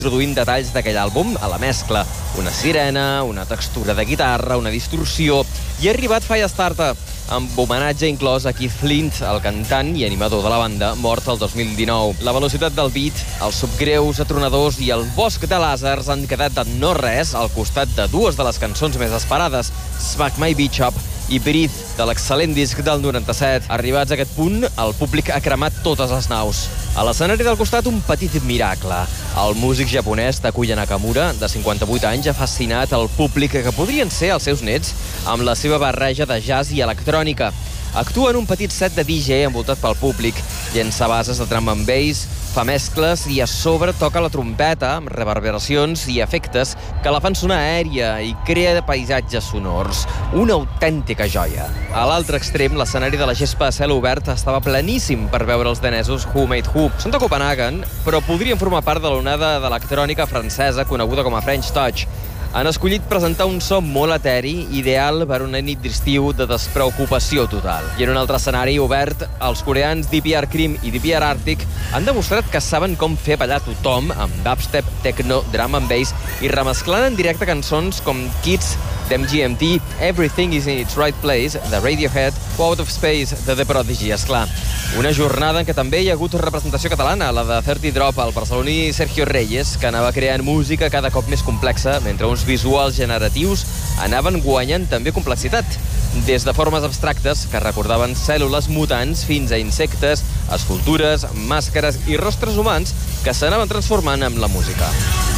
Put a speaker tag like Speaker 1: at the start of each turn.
Speaker 1: introduint detalls d'aquell àlbum a la mescla. Una sirena, una textura de guitarra, una distorsió... I ha arribat Firestarter, amb homenatge inclòs a Keith Flint, el cantant i animador de la banda, mort el 2019. La velocitat del beat, els subgreus atronadors i el bosc de làsers han quedat de no res al costat de dues de les cançons més esperades, Smack My Bitch Up i Breathe, de l'excel·lent disc del 97. Arribats a aquest punt, el públic ha cremat totes les naus. A l'escenari del costat, un petit miracle. El músic japonès Takuya Nakamura, de 58 anys, ha fascinat el públic que podrien ser els seus nets amb la seva barreja de jazz i electrònica. Actua en un petit set de DJ envoltat pel públic, llença bases de drum and bass, fa mescles i a sobre toca la trompeta amb reverberacions i efectes que la fan sonar aèria i crea paisatges sonors. Una autèntica joia. A l'altre extrem, l'escenari de la gespa a cel obert estava pleníssim per veure els danesos Who Made Who. Són de Copenhagen, però podrien formar part de l'onada d'electrònica francesa coneguda com a French Touch. Han escollit presentar un so molt eteri, ideal per una nit d'estiu de despreocupació total. I en un altre escenari obert, els coreans DPR Cream i DPR Arctic han demostrat que saben com fer ballar tothom amb dubstep, techno, drum and bass i remesclant en directe cançons com Kids, d'MGMT, Everything is in its right place, de Radiohead, o Out of Space, de The Prodigy, esclar. Una jornada en què també hi ha hagut representació catalana, la de 30 Drop, el barceloní Sergio Reyes, que anava creant música cada cop més complexa, mentre uns visuals generatius anaven guanyant també complexitat. Des de formes abstractes que recordaven cèl·lules mutants fins a insectes, escultures, màscares i rostres humans que s'anaven transformant amb la música.